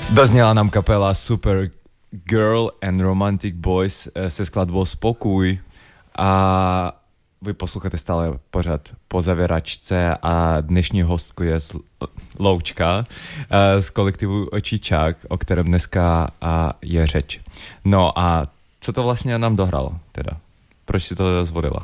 Dozněla nám kapela Super Girl and Romantic Boys se skladbou Spokůj a vy posloucháte stále pořád Po zavěračce a dnešní hostku je Loučka z kolektivu Čičák, o kterém dneska je řeč. No a co to vlastně nám dohralo teda? Proč si to zvolila?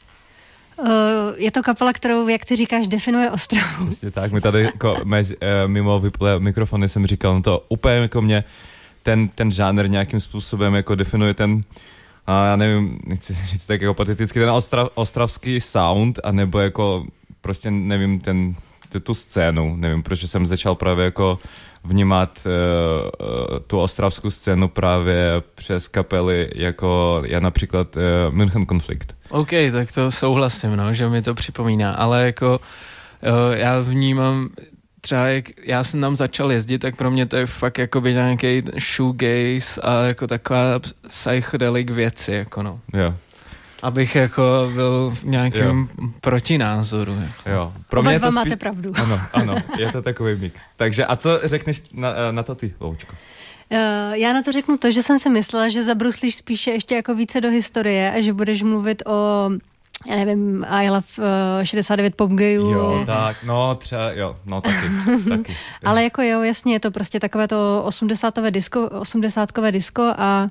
Je to kapela, kterou, jak ty říkáš, definuje Ostravu. Přesně tak, my tady jako mimo vyplé mikrofony jsem říkal, no to úplně jako mě ten žánr nějakým způsobem jako definuje ten, já nevím, nechci říct tak jako pateticky, ten ostravský sound, anebo jako prostě nevím, tu scénu, nevím, proč jsem začal právě jako vnímat tu ostravskou scénu právě přes kapely, jako já například München Konflikt. OK, tak to souhlasím, no, že mi to připomíná, ale jako já vnímám třeba jak já jsem tam začal jezdit, tak pro mě to je fakt jakoby nějaký shoegaze a jako taková psychedelic věci, jako no. Jo. Abych jako byl v nějakém protinázoru. Jako. Jo. Pro mě to máte pravdu. Ano, je to takový mix. Takže a co řekneš na to ty, Loučko? Já na to řeknu to, že jsem si myslela, že zabruslíš spíše ještě jako více do historie a že budeš mluvit o, já nevím, I Love 69 Popgayů. Jo, tak, no třeba, jo, no taky. Ale jako jo, jasně, je to prostě takové to 80kové disco a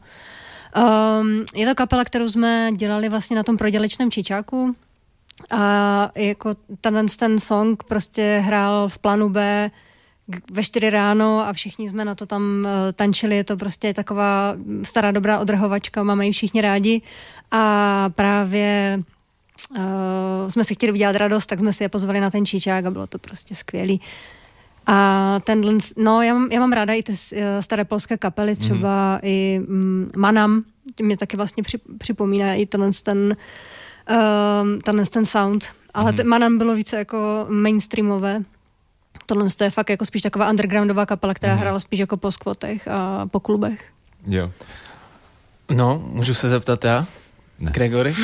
je to kapela, kterou jsme dělali vlastně na tom prodělečném Čičáku a jako ten song prostě hrál v plánu B ve 4 ráno a všichni jsme na to tam tančili, je to prostě taková stará dobrá odrhovačka, máme ji všichni rádi a právě jsme si chtěli udělat radost, tak jsme si je pozvali na ten Čičák a bylo to prostě skvělý. A tenhle, no já mám ráda i ty staré polské kapely, třeba i Manam, mě taky vlastně připomíná i ten sound, ale Manam bylo více jako mainstreamové. Tohle je fakt jako spíš taková undergroundová kapela, která hrála spíš jako po skvotech a po klubech. Jo. No, můžu se zeptat já? Ne. Gregory?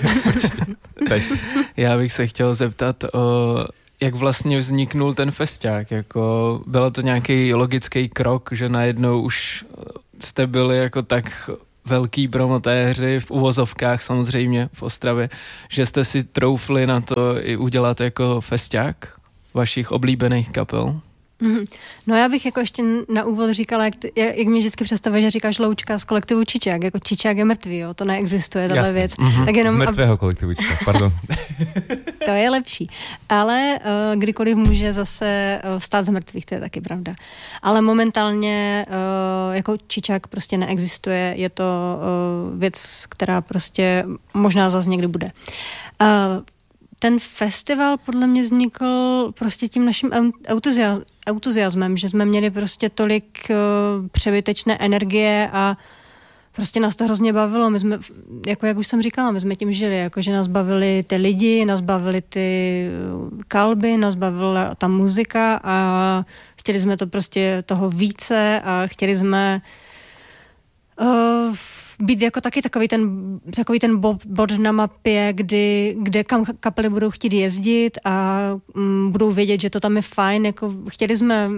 Já bych se chtěl zeptat, jak vlastně vzniknul ten festiák, jako bylo to nějaký logický krok, že najednou už jste byli jako tak velký promotéři v uvozovkách samozřejmě v Ostravě, že jste si troufli na to i udělat jako festiák vašich oblíbených kapel? No já bych jako ještě na úvod říkala, jak mě vždycky představuje, že říkáš Loučka z kolektivu Čičák, jako Čičák je mrtvý, jo, to neexistuje, tato věc. Tak jenom, z mrtvého kolektivu Čičák, pardon. To je lepší, ale kdykoliv může zase vstát z mrtvých, to je taky pravda. Ale momentálně jako Čičák prostě neexistuje, je to věc, která prostě možná zase někdy bude. Ten festival podle mě vznikl prostě tím naším entuziasmem, že jsme měli prostě tolik přebytečné energie a prostě nás to hrozně bavilo. My jsme, jako jak už jsem říkala, my jsme tím žili, jako že nás bavili ty lidi, nás bavili ty kalby, nás bavila ta muzika a chtěli jsme to prostě toho více a chtěli jsme být jako taky takový ten bod na mapě, kde kam kapely budou chtít jezdit a budou vědět, že to tam je fajn. Jako chtěli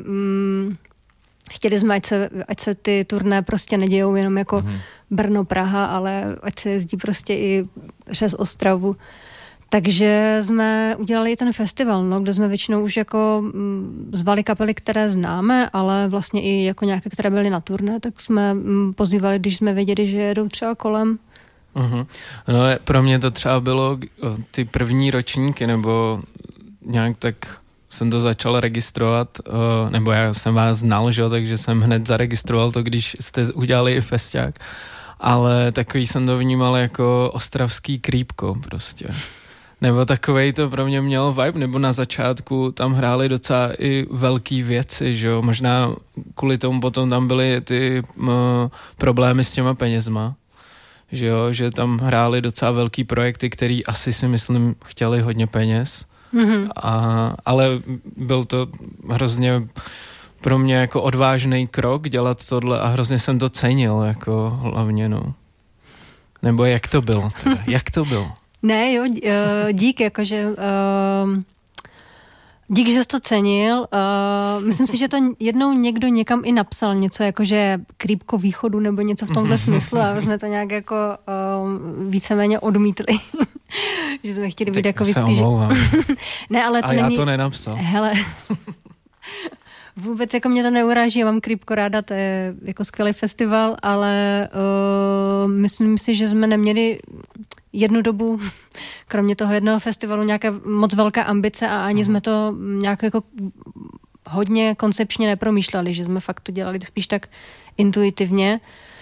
jsme, ať se ty turné prostě nedějou jenom jako Brno, Praha, ale ať se jezdí prostě i přes Ostravu. Takže jsme udělali i ten festival, no, kde jsme většinou už jako zvali kapely, které známe, ale vlastně i jako nějaké, které byly na turné, tak jsme pozývali, když jsme věděli, že jedou třeba kolem. No pro mě to třeba bylo ty první ročníky, nebo nějak tak jsem to začal registrovat, nebo já jsem vás znal, že? Takže jsem hned zaregistroval to, když jste udělali i festiák, ale takový jsem to vnímal jako ostravský creepko prostě. Nebo takovej to pro mě mělo vibe, nebo na začátku tam hráli docela i velký věci, že jo, možná kvůli tomu potom tam byly ty problémy s těma penězma, že jo, že tam hráli docela velký projekty, který asi si myslím chtěli hodně peněz, ale byl to hrozně pro mě jako odvážný krok dělat tohle a hrozně jsem to cenil, jako hlavně, no. Nebo jak to bylo teda, jak to bylo? Ne, jo, dík, jakože Díky, že jsi to cenil. Myslím si, že to jednou někdo někam i napsal něco, jakože Krýpko východu nebo něco v tomhle smyslu a jsme to nějak jako víceméně odmítli. Že jsme chtěli být jako vyspíš. Ne, ale to a není... já to nenapsal. Hele, vůbec jako mě to neuráží, já mám Krýpko ráda, to je jako skvělý festival, ale myslím si, že jsme neměli jednu dobu, kromě toho jednoho festivalu, nějaké moc velké ambice a ani jsme to nějak jako hodně koncepčně nepromýšleli, že jsme fakt to dělali spíš tak intuitivně.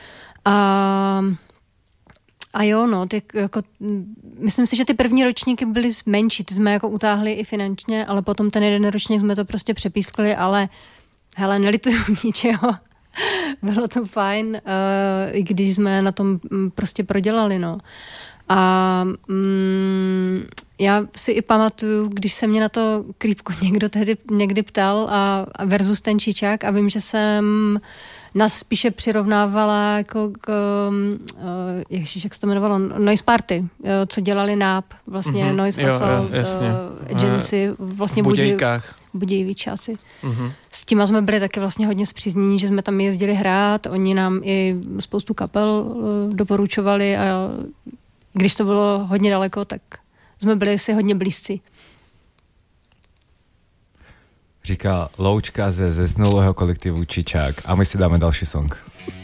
A jo, no, myslím si, že ty první ročníky byly menší, ty jsme jako utáhli i finančně, ale potom ten jeden ročník jsme to prostě přepískli, ale hele, nelituju ničeho. Bylo to fajn, i když jsme na tom prostě prodělali, no. A já si i pamatuju, když se mě na to Krýpko někdo tehdy někdy ptal a versus ten Čičák a vím, že jsem nás spíše přirovnávala jako jak se to jmenovalo, Noise Party, co dělali NAP, vlastně Noise Assault Agency, vlastně Budějovič asi. S tím jsme byli taky vlastně hodně spříznění, že jsme tam jezdili hrát, oni nám i spoustu kapel doporučovali a když to bylo hodně daleko, tak jsme byli si hodně blízci. Říká Loučka ze zesnulého kolektivu Čičák a my si dáme další song.